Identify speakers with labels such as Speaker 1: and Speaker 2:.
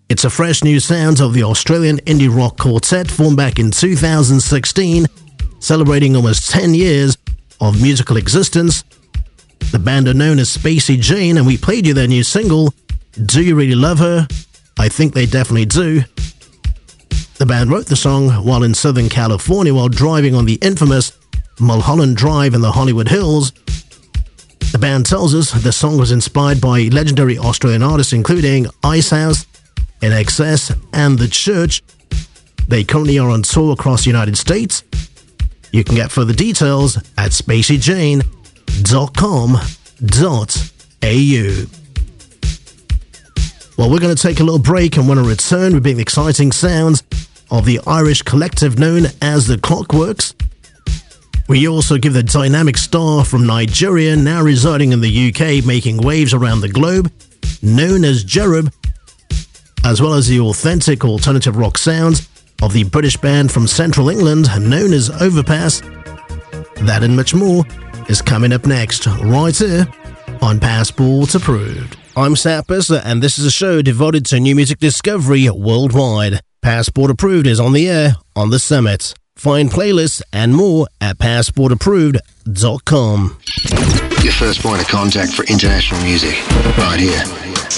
Speaker 1: It's a fresh new sound of the Australian indie rock quartet formed back in 2016, celebrating almost 10 years of musical existence. The band are known as Spacey Jane, and we played you their new single, Do You Really Love Her? I think they definitely do. The band wrote the song while in Southern California while driving on the infamous Mulholland Drive in the Hollywood Hills. The band tells us the song was inspired by legendary Australian artists including Icehouse, INXS, and The Church. They currently are on tour across the United States. You can get further details at spaceyjane.com.au. Well, we're going to take a little break, and when I return, we bring the exciting sounds of the Irish collective known as The Clockworks. We also give the dynamic star from Nigeria, now residing in the UK, making waves around the globe, known as Jerub, as well as the authentic alternative rock sounds of the British band from Central England known as Overpass. That and much more is coming up next, right here on Passport Approved. I'm Sat Bisser, and this is a show devoted to new music discovery worldwide. Passport Approved is on the air on the Summit. Find playlists and more at passportapproved.com.
Speaker 2: Your first point of contact for international music, right here.